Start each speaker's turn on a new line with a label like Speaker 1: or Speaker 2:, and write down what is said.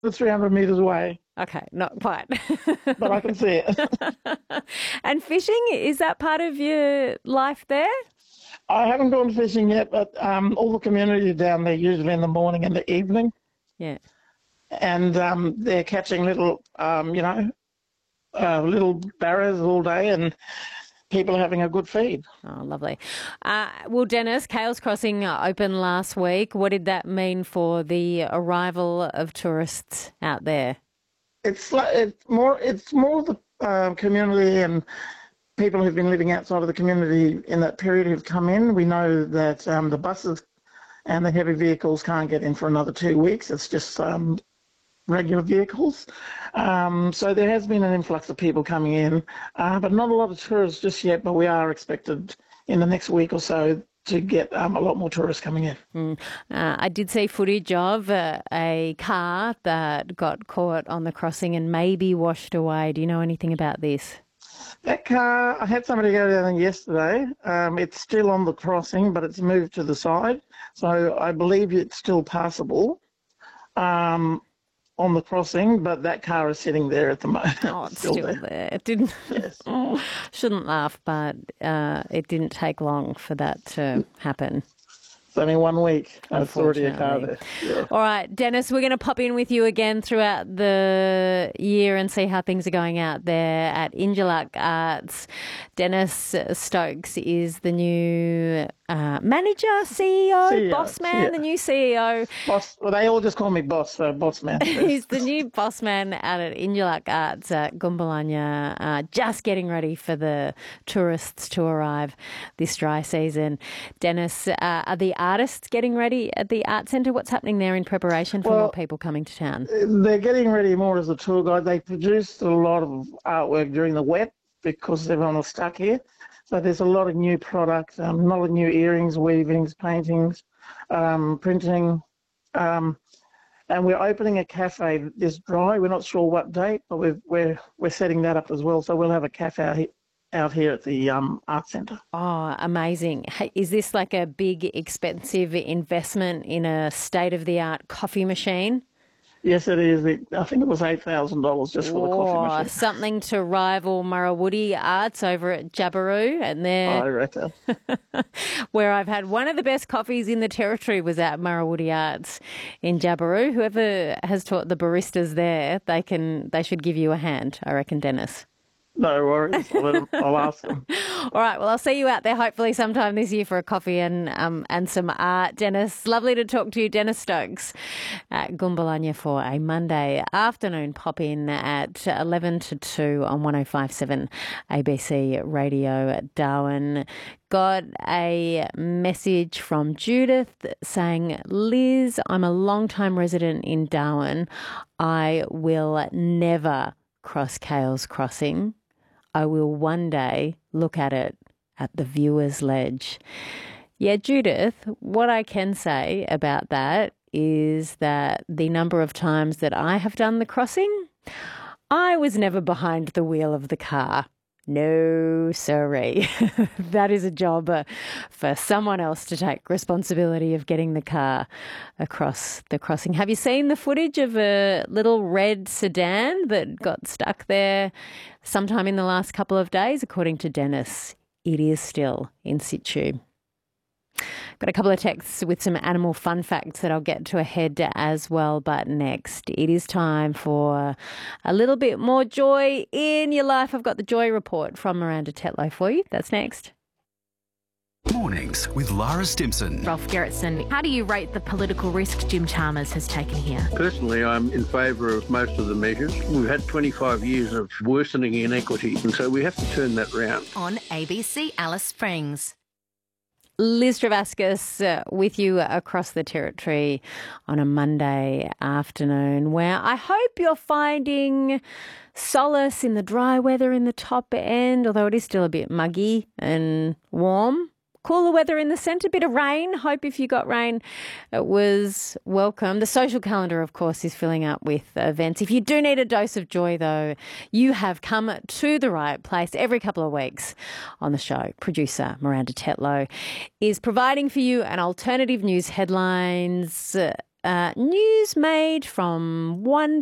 Speaker 1: It's 300 metres away,
Speaker 2: Okay, not quite.
Speaker 1: but I can see it.
Speaker 2: And fishing, is that part of your life there?
Speaker 1: I haven't gone fishing yet, but all the community down there usually in the morning and the evening,
Speaker 2: Yeah.
Speaker 1: and they're catching little, little barras all day, and people are having a good feed.
Speaker 2: Oh, lovely. Well, Dennis, Kales Crossing opened last week. What did that mean for the arrival of tourists out there?
Speaker 1: It's more of the community and people who've been living outside of the community in that period who've come in. We know that the buses and the heavy vehicles can't get in for another 2 weeks. It's just regular vehicles. So there has been an influx of people coming in, but not a lot of tourists just yet, but we are expected in the next week or so to get a lot more tourists coming in.
Speaker 2: I did see footage of a car that got caught on the crossing and maybe washed away. Do you know anything about this?
Speaker 1: That car, I had somebody go down there yesterday. It's still on the crossing, but it's moved to the side. So I believe it's still passable on the crossing, but that car is sitting there at the moment.
Speaker 2: Oh, it's still there. It didn't.
Speaker 1: Yes.
Speaker 2: Oh, shouldn't laugh, but it didn't take long for that to happen.
Speaker 1: It's only 1 week. It's already a car
Speaker 2: Unfortunately.
Speaker 1: there. Yeah.
Speaker 2: All right, Dennis, we're going to pop in with you again throughout the year and see how things are going out there at Injaluk Arts. Dennis Stokes is the new manager, CEO, boss man,
Speaker 1: yeah.
Speaker 2: the new CEO.
Speaker 1: Boss, well, they all just call me boss, so boss man.
Speaker 2: He's the new boss man out at Injaluk Arts at Gumbalanya, just getting ready for the tourists to arrive this dry season. Dennis, are the artists getting ready at the art centre? What's happening there in preparation for more people coming to town?
Speaker 1: They're getting ready more as a tour guide. They produced a lot of artwork during the wet because everyone was stuck here. So there's a lot of new product, a lot of new earrings, weavings, paintings, printing. And we're opening a cafe this dry. We're not sure what date, but we're setting that up as well. So we'll have a cafe out here at the art centre.
Speaker 2: Oh, amazing. Hey, is this like a big, expensive investment in a state-of-the-art coffee machine?
Speaker 1: Yes, it is. I think it was $8,000 just for the coffee machine.
Speaker 2: Something to rival Murrawwoody Arts over at Jabiru. And
Speaker 1: I
Speaker 2: there,
Speaker 1: reckon.
Speaker 2: where I've had one of the best coffees in the territory was at Murrawwoody Arts in Jabiru. Whoever has taught the baristas there, they should give you a hand, I reckon, Dennis.
Speaker 1: No worries. I'll ask them.
Speaker 2: All right. Well, I'll see you out there hopefully sometime this year for a coffee and some art. Dennis, lovely to talk to you. Dennis Stokes at Gumbalanya for a Monday afternoon pop in at 11 to 2 on 105.7 ABC Radio at Darwin. Got a message from Judith saying, Liz, I'm a long-time resident in Darwin. I will never cross Kales Crossing. I will one day look at it at the viewer's ledge. Yeah, Judith, what I can say about that is that the number of times that I have done the crossing, I was never behind the wheel of the car. No, sorry. That is a job for someone else to take responsibility of getting the car across the crossing. Have you seen the footage of a little red sedan that got stuck there sometime in the last couple of days? According to Dennis, it is still in situ. Got a couple of texts with some animal fun facts that I'll get to ahead as well. But next, it is time for a little bit more joy in your life. I've got the Joy Report from Miranda Tetlow for you. That's next.
Speaker 3: Mornings with Lara Stimson.
Speaker 4: Rolf Gerritsen, how do you rate the political risk Jim Chalmers has taken here?
Speaker 5: Personally, I'm in favour of most of the measures. We've had 25 years of worsening inequity, and so we have to turn that round.
Speaker 4: On ABC Alice Springs.
Speaker 2: Liz Travascus with you across the territory on a Monday afternoon where I hope you're finding solace in the dry weather in the top end, although it is still a bit muggy and warm. Cooler weather in the centre, bit of rain. Hope if you got rain, it was welcome. The social calendar, of course, is filling up with events. If you do need a dose of joy, though, you have come to the right place. Every couple of weeks on the show, producer Miranda Tetlow is providing for you an alternative news headlines news made from one